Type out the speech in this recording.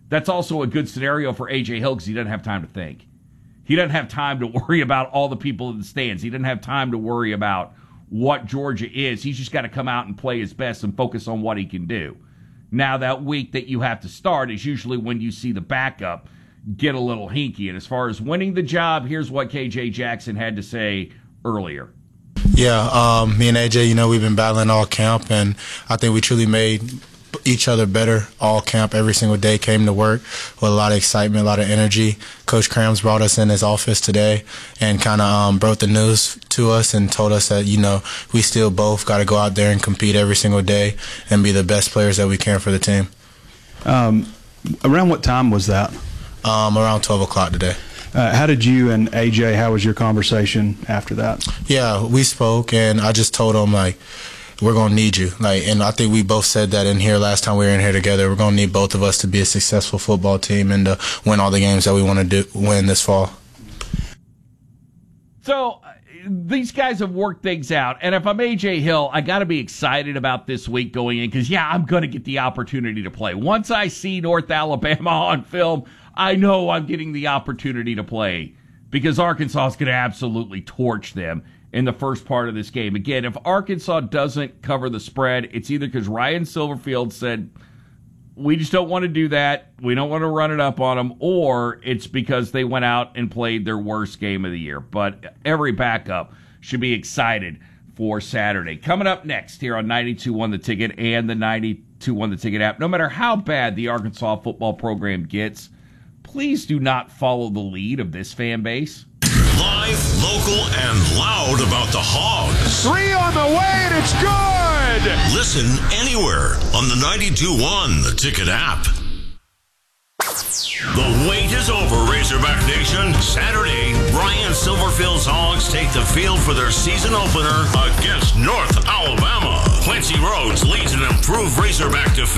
that's also a good scenario for A.J. Hill because he doesn't have time to think. He doesn't have time to worry about all the people in the stands. He doesn't have time to worry about what Georgia is. He's just got to come out and play his best and focus on what he can do. Now, that week that you have to start is usually when you see the backup get a little hinky. And as far as winning the job, here's what K.J. Jackson had to say earlier. Yeah, me and AJ, we've been battling all camp, and I think we truly made each other better all camp. Every single day came to work with a lot of excitement, a lot of energy. Coach Krams brought us in his office today and kind of broke the news to us and told us that, we still both got to go out there and compete every single day and be the best players that we can for the team. Around what time was that? Around 12 o'clock today. How did you and AJ, how was your conversation after that? Yeah, we spoke, and I just told him, we're going to need you. And I think we both said that in here last time we were in here together. We're going to need both of us to be a successful football team and to win all the games that we want to win this fall. So these guys have worked things out. And if I'm A.J. Hill, I got to be excited about this week going in because, I'm going to get the opportunity to play. Once I see North Alabama on film, I know I'm getting the opportunity to play because Arkansas is going to absolutely torch them in the first part of this game. Again, if Arkansas doesn't cover the spread, it's either because Ryan Silverfield said, we just don't want to do that, we don't want to run it up on them, or it's because they went out and played their worst game of the year. But every backup should be excited for Saturday. Coming up next here on 92.1 The Ticket and the 92.1 The Ticket app, no matter how bad the Arkansas football program gets, please do not follow the lead of this fan base. Live, local, and loud about the Hogs. 3 on the way, and it's good! Listen anywhere on the 92.1 The Ticket app. The wait is over, Razorback Nation. Saturday, Ryan Silverfield's Hogs take the field for their season opener against North Alabama. Quincy Rhodes leads an improved Razorback defense.